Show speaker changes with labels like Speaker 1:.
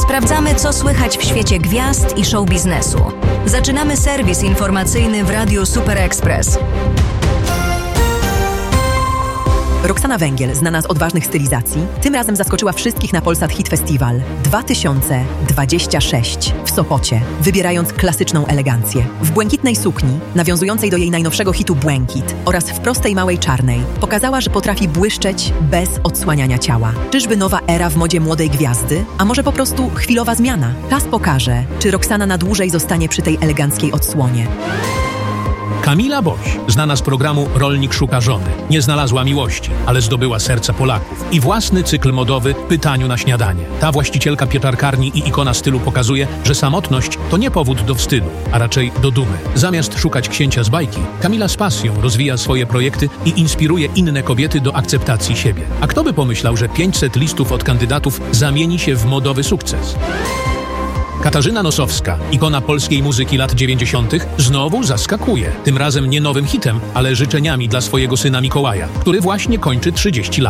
Speaker 1: Sprawdzamy, co słychać w świecie gwiazd i show biznesu. Zaczynamy serwis informacyjny w Radiu Super Express.
Speaker 2: Roxana Węgiel, znana z odważnych stylizacji, tym razem zaskoczyła wszystkich na Polsat Hit Festival 2026 w Sopocie, wybierając klasyczną elegancję. W błękitnej sukni, nawiązującej do jej najnowszego hitu Błękit oraz w prostej małej czarnej, pokazała, że potrafi błyszczeć bez odsłaniania ciała. Czyżby nowa era w modzie młodej gwiazdy? A może po prostu chwilowa zmiana? Czas pokaże, czy Roxana na dłużej zostanie przy tej eleganckiej odsłonie.
Speaker 3: Kamila Boś, znana z programu Rolnik szuka żony, nie znalazła miłości, ale zdobyła serca Polaków i własny cykl modowy Pytaniu na śniadanie. Ta właścicielka pieczarkarni i ikona stylu pokazuje, że samotność to nie powód do wstydu, a raczej do dumy. Zamiast szukać księcia z bajki, Kamila z pasją rozwija swoje projekty i inspiruje inne kobiety do akceptacji siebie. A kto by pomyślał, że 500 listów od kandydatów zamieni się w modowy sukces? Katarzyna Nosowska, ikona polskiej muzyki lat 90., znowu zaskakuje. Tym razem nie nowym hitem, ale życzeniami dla swojego syna Mikołaja, który właśnie kończy 30 lat.